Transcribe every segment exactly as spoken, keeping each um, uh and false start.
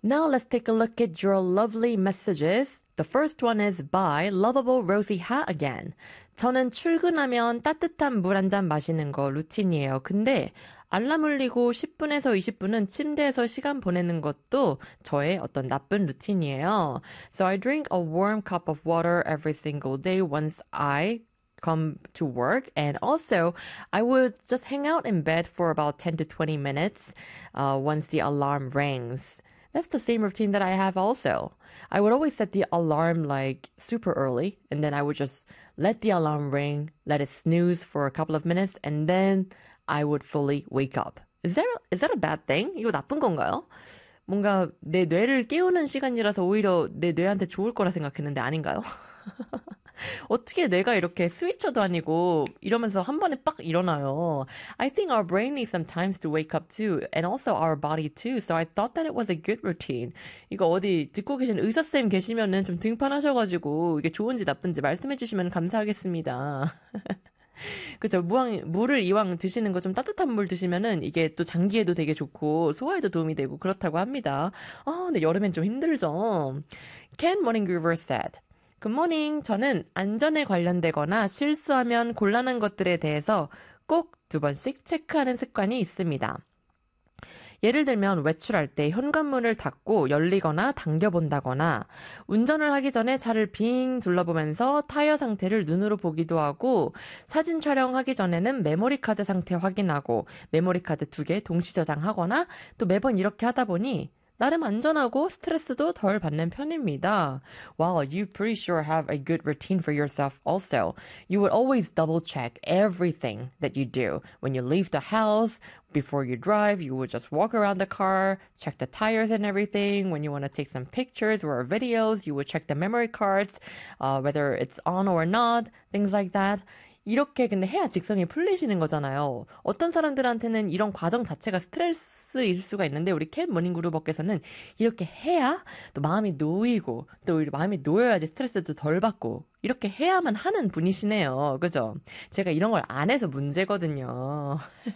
Now let's take a look at your lovely messages. The first one is by Lovable Rosie Ha again. 저는 출근하면 따뜻한 물 한 잔 마시는 거 루틴이에요. 근데 알람 울리고 십 분에서 이십 분은 침대에서 시간 보내는 것도 저의 어떤 나쁜 루틴이에요. So I drink a warm cup of water every single day once I come to work, and also I would just hang out in bed for about ten to twenty minutes uh, once the alarm rings. That's the same routine that I have also. I would always set the alarm like super early, and then I would just let the alarm ring, let it snooze for a couple of minutes, and then I would fully wake up. Is that, is that a bad thing? 이거 나쁜 건가요? 뭔가 내 뇌를 깨우는 시간이라서 오히려 내 뇌한테 좋을 거라 생각했는데 아닌가요? 어떻게 내가 이렇게 스위처도 아니고 이러면서 한 번에 빡 일어나요. I think our brain needs some time to wake up too, and also our body too. So I thought that it was a good routine. 이거 어디 듣고 계신 의사쌤 계시면은 좀 등판하셔가지고 이게 좋은지 나쁜지 말씀해 주시면 감사하겠습니다. 그죠. 무왕, 물을 이왕 드시는 거 좀 따뜻한 물 드시면은 이게 또 장기에도 되게 좋고 소화에도 도움이 되고 그렇다고 합니다. 아, 근데 여름엔 좀 힘들죠. Ken Morningsgroover said, Good morning. 저는 안전에 관련되거나 실수하면 곤란한 것들에 대해서 꼭 두 번씩 체크하는 습관이 있습니다. 예를 들면 외출할 때 현관문을 닫고 열리거나 당겨본다거나 운전을 하기 전에 차를 빙 둘러보면서 타이어 상태를 눈으로 보기도 하고 사진 촬영하기 전에는 메모리 카드 상태 확인하고 메모리 카드 두 개 동시 저장하거나 또 매번 이렇게 하다 보니 나름 안전하고 스트레스도 덜 받는 편입니다. Wow, you pretty sure have a good routine for yourself also. You would always double check everything that you do. When you leave the house, before you drive, you would just walk around the car, check the tires and everything. When you want to take some pictures or videos, you would check the memory cards, uh, whether it's on or not, things like that. 이렇게 근데 해야 직성이 풀리시는 거잖아요. 어떤 사람들한테는 이런 과정 자체가 스트레스일 수가 있는데 우리 캔 모닝그루버께서는 이렇게 해야 또 마음이 놓이고 또 마음이 놓여야지 스트레스도 덜 받고 이렇게 해야만 하는 분이시네요. 그죠? 제가 이런 걸 안 해서 문제거든요.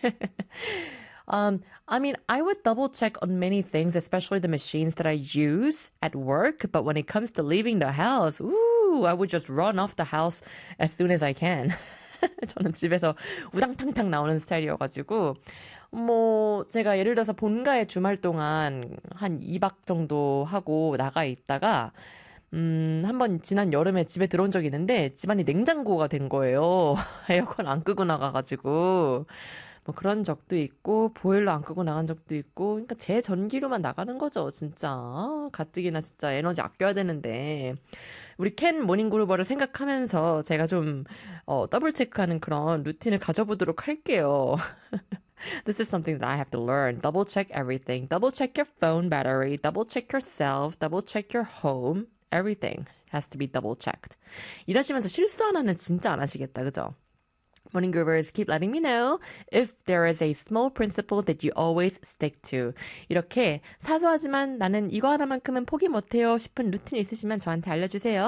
Um, I mean, I would double check on many things, especially the machines that I use at work. But when it comes to leaving the house, ooh, I would just run off the house as soon as I can. 저는 집에서 우당탕탕 나오는 스타일이어가지고, 뭐, 제가 예를 들어서 본가에 주말 동안 한 이 박 정도 하고 나가 있다가, 음, 한번 지난 여름에 집에 들어온 적이 있는데, 집안이 냉장고가 된 거예요. 에어컨 안 끄고 나가가지고. 뭐 그런 적도 있고 보일러 안 끄고 나간 적도 있고 그러니까 제 전기로만 나가는 거죠 진짜 가뜩이나 진짜 에너지 아껴야 되는데 우리 캔 모닝그루버를 생각하면서 제가 좀 어, 더블 체크하는 그런 루틴을 가져보도록 할게요. This is something that I have to learn. Double check everything. Double check your phone battery. Double check yourself. Double check your home. Everything has to be double checked. 이러시면서 실수 하나는 진짜 안 하시겠다 그죠? Morning Groovers, keep letting me know if there is a small principle that you always stick to. 이렇게 사소하지만 나는 이거 하나만큼은 포기 못해요 싶은 루틴 있으시면 저한테 알려주세요.